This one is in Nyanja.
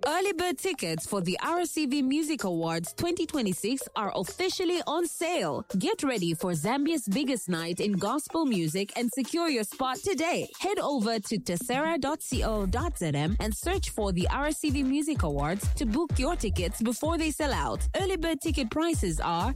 Early bird tickets for the RCV Music Awards 2026 are officially on sale. Get ready for Zambia's biggest night in gospel music and secure your spot today. Head over to tessera.co.zm and search for the RCV Music Awards to book your tickets before they sell out. Early bird ticket prices are